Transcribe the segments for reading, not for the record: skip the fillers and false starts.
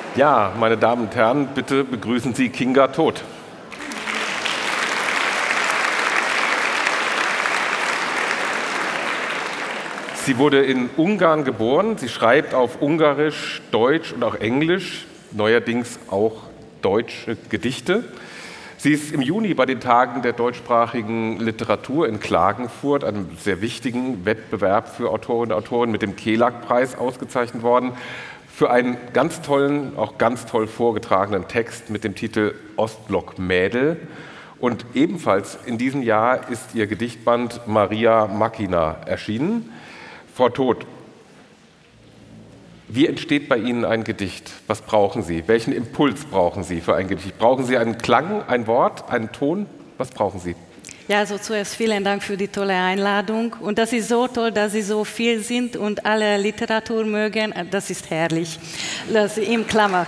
Ja, meine Damen und Herren, bitte begrüßen Sie Kinga Todt. Sie wurde in Ungarn geboren. Sie schreibt auf Ungarisch, Deutsch und auch Englisch, neuerdings auch deutsche Gedichte. Sie ist im Juni bei den Tagen der deutschsprachigen Literatur in Klagenfurt, einem sehr wichtigen Wettbewerb für Autorinnen und Autoren, mit dem Kelag-Preis ausgezeichnet worden, für einen ganz tollen, auch ganz toll vorgetragenen Text mit dem Titel Ostblock-Mädel. Und ebenfalls in diesem Jahr ist ihr Gedichtband Maria Machina erschienen. Frau Todt, wie entsteht bei Ihnen ein Gedicht? Was brauchen Sie? Welchen Impuls brauchen Sie für ein Gedicht? Brauchen Sie einen Klang, ein Wort, einen Ton? Was brauchen Sie? Ja, also zuerst vielen Dank für die tolle Einladung. Und das ist so toll, dass Sie so viel sind und alle Literatur mögen. Das ist herrlich. Das im Klammer.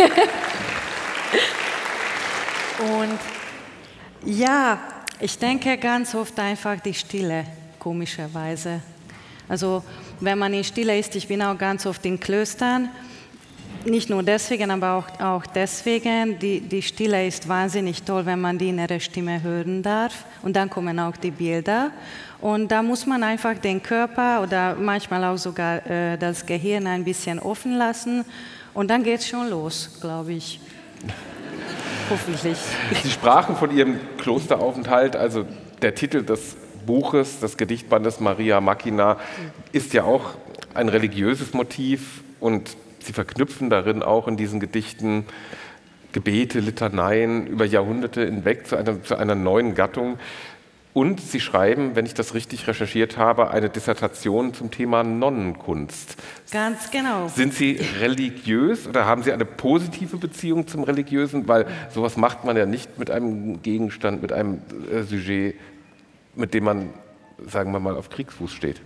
Und ja, ich denke ganz oft einfach die Stille, komischerweise. Also wenn man in Stille ist, ich bin auch ganz oft in Klöstern, nicht nur deswegen, aber auch deswegen, die Stille ist wahnsinnig toll, wenn man die innere Stimme hören darf und dann kommen auch die Bilder und da muss man einfach den Körper oder manchmal auch sogar das Gehirn ein bisschen offen lassen und dann geht es schon los, glaube ich. Hoffentlich. Sie sprachen von Ihrem Klosteraufenthalt, also der Titel des Buches, des Gedichtbandes Maria Machina, ist ja auch ein religiöses Motiv und Sie verknüpfen darin auch in diesen Gedichten Gebete, Litaneien über Jahrhunderte hinweg zu einer neuen Gattung. Und Sie schreiben, wenn ich das richtig recherchiert habe, eine Dissertation zum Thema Nonnenkunst. Ganz genau. Sind Sie religiös oder haben Sie eine positive Beziehung zum Religiösen? Weil sowas macht man ja nicht mit einem Gegenstand, mit einem Sujet, mit dem man, sagen wir mal, auf Kriegsfuß steht.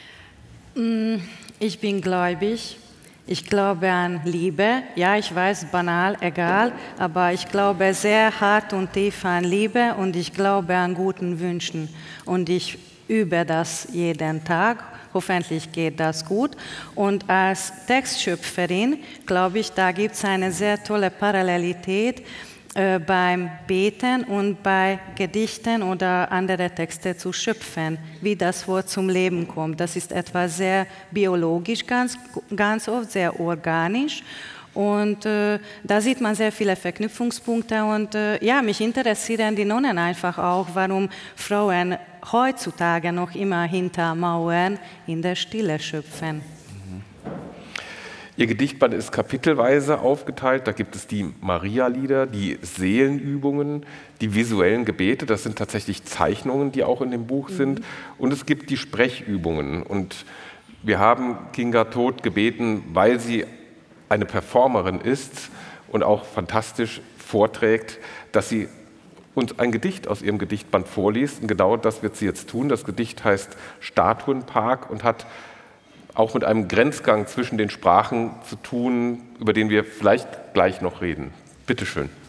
Ich bin gläubig. Ich glaube an Liebe. Ja, ich weiß, banal, egal, aber ich glaube sehr hart und tief an Liebe und ich glaube an guten Wünschen. Und ich übe das jeden Tag. Hoffentlich geht das gut. Und als Textschöpferin, glaube ich, da gibt es eine sehr tolle Parallelität beim Beten und bei Gedichten oder andere Texte zu schöpfen, wie das Wort zum Leben kommt. Das ist etwas sehr biologisch, ganz oft sehr organisch. Und da sieht man sehr viele Verknüpfungspunkte. Und ja, mich interessieren die Nonnen einfach auch, warum Frauen heutzutage noch immer hinter Mauern in der Stille schöpfen. Ihr Gedichtband ist kapitelweise aufgeteilt. Da gibt es die Maria-Lieder, die Seelenübungen, die visuellen Gebete. Das sind tatsächlich Zeichnungen, die auch in dem Buch sind. Und es gibt die Sprechübungen. Und wir haben Kinga Todt gebeten, weil sie eine Performerin ist und auch fantastisch vorträgt, dass sie uns ein Gedicht aus ihrem Gedichtband vorliest. Und genau das wird sie jetzt tun. Das Gedicht heißt Statuenpark und hat auch mit einem Grenzgang zwischen den Sprachen zu tun, über den wir vielleicht gleich noch reden. Bitte schön.